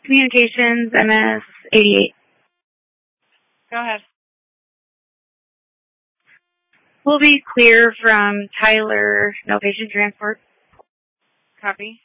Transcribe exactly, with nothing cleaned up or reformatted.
Communications, M S eighty-eight. Go ahead. We'll be clear from Tyler, no patient transport. Copy.